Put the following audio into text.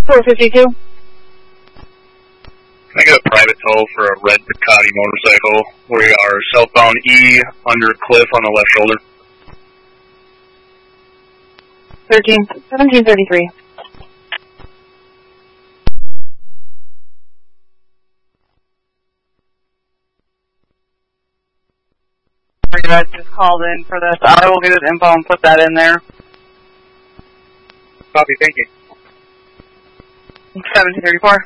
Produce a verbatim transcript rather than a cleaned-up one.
four fifty-two. Can I get a private tow for a red Ducati motorcycle? We are southbound E under cliff on the left shoulder. Thirteen seventeen thirty-three. That just called in for this. I will get his info and put that in there. Copy, thank you. seventeen thirty-four.